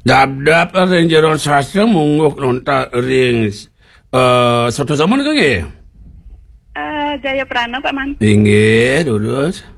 Dap-dap ring jero sastra mungguh nonta ring soto zaman kage. Jaya Prana Pak Man. Inggih, lurus.